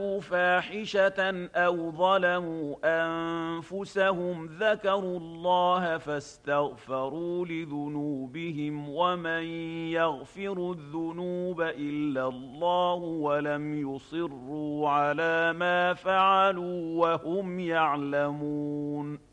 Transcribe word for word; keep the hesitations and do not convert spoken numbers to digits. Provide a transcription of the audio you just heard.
فاحشة أو ظلموا أنفسهم ذكروا الله فاستغفروا لذنوبهم ومن يغفر الذنوب إلا الله ولم يصروا على ما فعلوا وهم يعلمون.